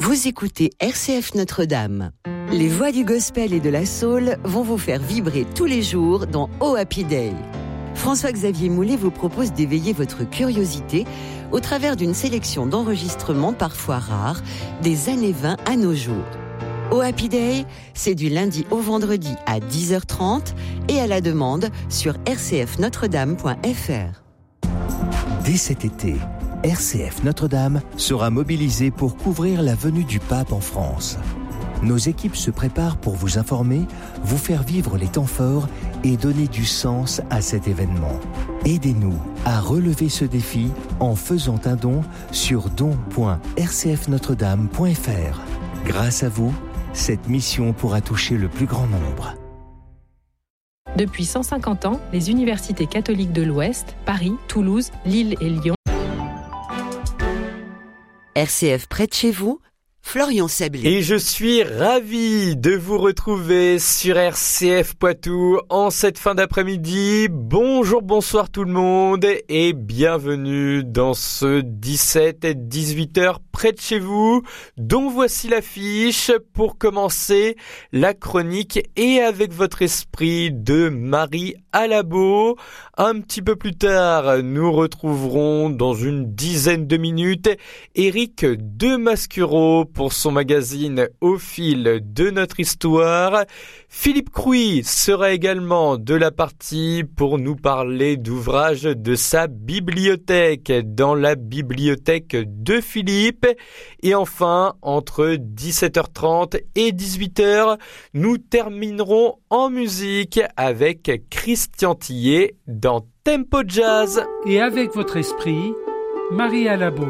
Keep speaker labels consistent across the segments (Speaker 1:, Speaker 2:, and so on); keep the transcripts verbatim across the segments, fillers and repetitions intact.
Speaker 1: Vous écoutez R C F Notre-Dame. Les voix du gospel et de la soul vont vous faire vibrer tous les jours dans Oh Happy Day. François-Xavier Moulet vous propose d'éveiller votre curiosité au travers d'une sélection d'enregistrements parfois rares des années vingt à nos jours. Oh Happy Day, c'est du lundi au vendredi à dix heures trente et à la demande sur r c f notre dame point f r.
Speaker 2: Dès cet été, R C F Notre-Dame sera mobilisée pour couvrir la venue du pape en France. Nos équipes se préparent pour vous informer, vous faire vivre les temps forts et donner du sens à cet événement. Aidez-nous à relever ce défi en faisant un don sur don point r c f notre dame point f r. Grâce à vous, cette mission pourra toucher le plus grand nombre.
Speaker 3: Depuis cent cinquante ans, les universités catholiques de l'Ouest, Paris, Toulouse, Lille et Lyon.
Speaker 1: R C F près de chez vous, Florian Sablé.
Speaker 4: Et je suis ravi de vous retrouver sur R C F Poitou en cette fin d'après-midi. Bonjour, bonsoir tout le monde et bienvenue dans ce dix-sept à dix-huit heures près de chez vous, dont voici l'affiche pour commencer la chronique et avec votre esprit de Marie Alabo. Un petit peu plus tard, nous retrouverons dans une dizaine de minutes Éric Demascureau pour son magazine Au fil de notre histoire. Philippe Crouy sera également de la partie pour nous parler d'ouvrages de sa bibliothèque dans la bibliothèque de Philippe. Et enfin, entre dix-sept heures trente et dix-huit heures, nous terminerons en musique avec Christian Tillet dans Tempo Jazz.
Speaker 5: Et avec votre esprit, Marie Alabo.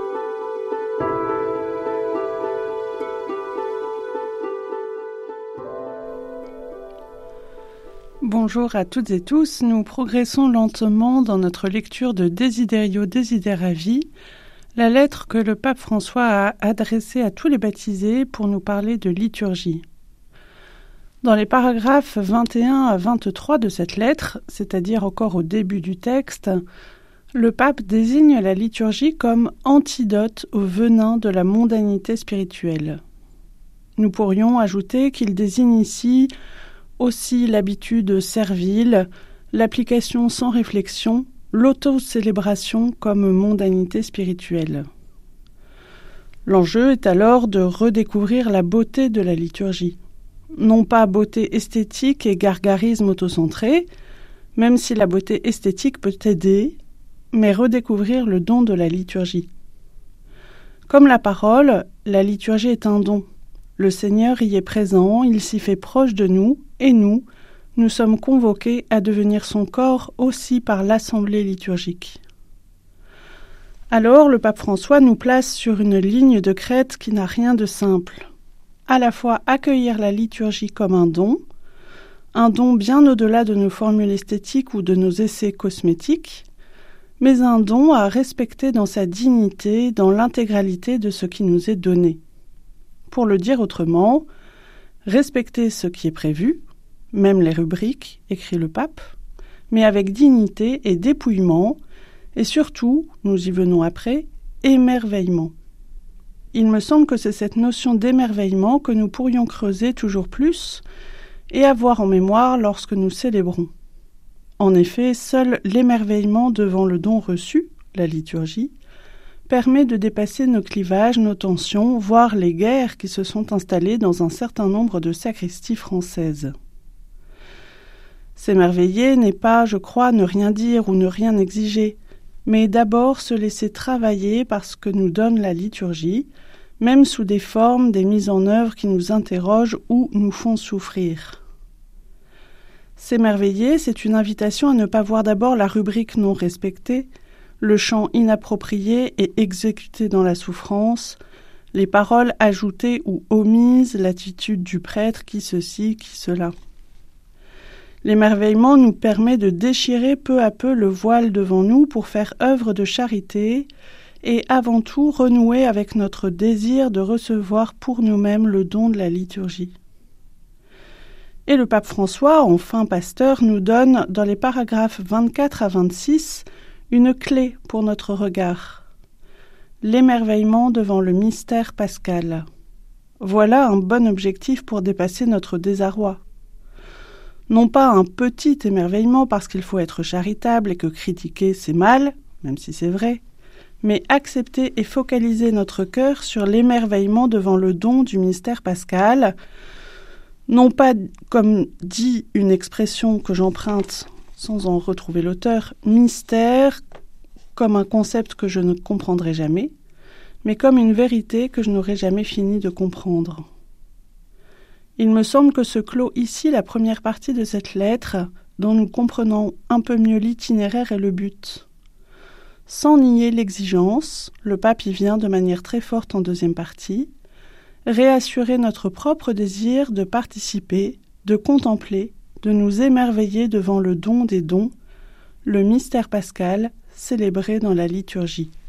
Speaker 6: Bonjour à toutes et tous, nous progressons lentement dans notre lecture de Desiderio Desideravi, la lettre que le pape François a adressée à tous les baptisés pour nous parler de liturgie. Dans les paragraphes vingt et un à vingt-trois de cette lettre, c'est-à-dire encore au début du texte, le pape désigne la liturgie comme antidote au venin de la mondanité spirituelle. Nous pourrions ajouter qu'il désigne ici aussi l'habitude servile, l'application sans réflexion, l'auto-célébration comme mondanité spirituelle. L'enjeu est alors de redécouvrir la beauté de la liturgie. Non pas beauté esthétique et gargarisme autocentré, même si la beauté esthétique peut aider, mais redécouvrir le don de la liturgie. Comme la parole, la liturgie est un don. Le Seigneur y est présent, il s'y fait proche de nous, et nous, nous sommes convoqués à devenir son corps aussi par l'assemblée liturgique. Alors, le pape François nous place sur une ligne de crête qui n'a rien de simple. À la fois accueillir la liturgie comme un don, un don bien au-delà de nos formules esthétiques ou de nos essais cosmétiques, mais un don à respecter dans sa dignité, dans l'intégralité de ce qui nous est donné. Pour le dire autrement, respecter ce qui est prévu, même les rubriques, écrit le pape, mais avec dignité et dépouillement, et surtout, nous y venons après, émerveillement. Il me semble que c'est cette notion d'émerveillement que nous pourrions creuser toujours plus et avoir en mémoire lorsque nous célébrons. En effet, seul l'émerveillement devant le don reçu, la liturgie, permet de dépasser nos clivages, nos tensions, voire les guerres qui se sont installées dans un certain nombre de sacristies françaises. S'émerveiller n'est pas, je crois, ne rien dire ou ne rien exiger, mais d'abord se laisser travailler par ce que nous donne la liturgie, même sous des formes, des mises en œuvre qui nous interrogent ou nous font souffrir. S'émerveiller, c'est une invitation à ne pas voir d'abord la rubrique non respectée, le chant inapproprié et exécuté dans la souffrance, les paroles ajoutées ou omises, l'attitude du prêtre qui ceci, qui cela. L'émerveillement nous permet de déchirer peu à peu le voile devant nous pour faire œuvre de charité et avant tout renouer avec notre désir de recevoir pour nous-mêmes le don de la liturgie. Et le pape François, en fin pasteur, nous donne dans les paragraphes vingt-quatre à vingt-six une clé pour notre regard. L'émerveillement devant le mystère pascal. Voilà un bon objectif pour dépasser notre désarroi. Non pas un petit émerveillement parce qu'il faut être charitable et que critiquer c'est mal, même si c'est vrai, mais accepter et focaliser notre cœur sur l'émerveillement devant le don du mystère pascal, non pas, comme dit une expression que j'emprunte sans en retrouver l'auteur, mystère comme un concept que je ne comprendrai jamais, mais comme une vérité que je n'aurai jamais fini de comprendre. Il me semble que se clôt ici la première partie de cette lettre, dont nous comprenons un peu mieux l'itinéraire et le but. Sans nier l'exigence, le pape y vient de manière très forte en deuxième partie, réassurer notre propre désir de participer, de contempler, de nous émerveiller devant le don des dons, le mystère pascal célébré dans la liturgie.